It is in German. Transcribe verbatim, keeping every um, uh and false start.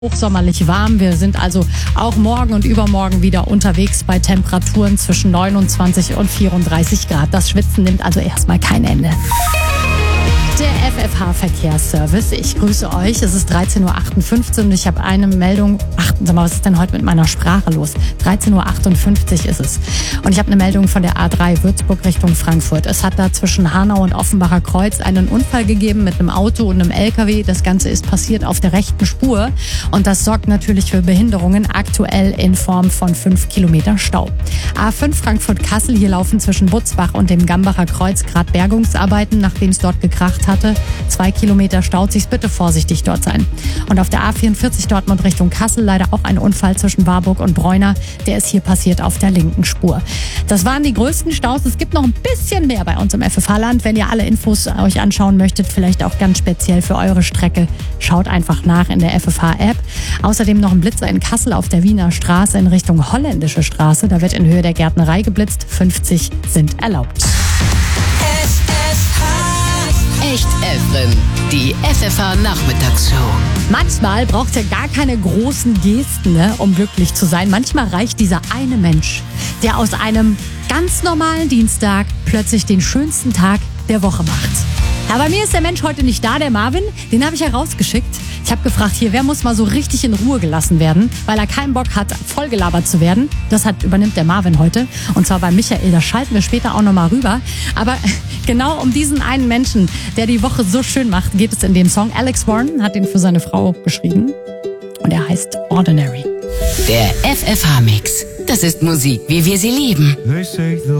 Hochsommerlich warm. Wir sind also auch morgen und übermorgen wieder unterwegs bei Temperaturen zwischen neunundzwanzig und vierunddreißig Grad. Das Schwitzen nimmt also erstmal kein Ende. Der F F H-Verkehrsservice. Ich grüße euch. Es ist dreizehn Uhr achtundfünfzig und ich habe eine Meldung. Ach, sag mal, was ist denn heute mit meiner Sprache los? dreizehn Uhr achtundfünfzig ist es. Und ich habe eine Meldung von der A drei Würzburg Richtung Frankfurt. Es hat da zwischen Hanau und Offenbacher Kreuz einen Unfall gegeben mit einem Auto und einem L K W. Das Ganze ist passiert auf der rechten Spur. Und das sorgt natürlich für Behinderungen, aktuell in Form von fünf Kilometer Stau. A fünf Frankfurt-Kassel. Hier laufen zwischen Butzbach und dem Gambacher Kreuz gerade Bergungsarbeiten, nachdem es dort gekracht hatte. Zwei Kilometer staut sich's, bitte vorsichtig dort sein. Und auf der A vierundvierzig Dortmund Richtung Kassel leider auch ein Unfall zwischen Warburg und Bräuner. Der ist hier passiert auf der linken Spur. Das waren die größten Staus. Es gibt noch ein bisschen mehr bei uns im F F H-Land. Wenn ihr alle Infos euch anschauen möchtet, vielleicht auch ganz speziell für eure Strecke, schaut einfach nach in der F F H-App. Außerdem noch ein Blitzer in Kassel auf der Wiener Straße in Richtung Holländische Straße. Da wird in Höhe der Gärtnerei geblitzt. fünfzig sind erlaubt. Echt Efren, die F F H-Nachmittagsshow. Manchmal braucht ihr gar keine großen Gesten, ne, um glücklich zu sein. Manchmal reicht dieser eine Mensch, der aus einem ganz normalen Dienstag plötzlich den schönsten Tag der Woche macht. Ja, bei mir ist der Mensch heute nicht da, der Marvin. Den habe ich herausgeschickt. Ich habe gefragt, hier, wer muss mal so richtig in Ruhe gelassen werden, weil er keinen Bock hat, vollgelabert zu werden. Das hat, übernimmt der Marvin heute. Und zwar bei Michael. Da schalten wir später auch nochmal rüber. Aber genau um diesen einen Menschen, der die Woche so schön macht, geht es in dem Song. Alex Warren hat ihn für seine Frau geschrieben. Und er heißt Ordinary. Der F F H-Mix. Das ist Musik, wie wir sie lieben.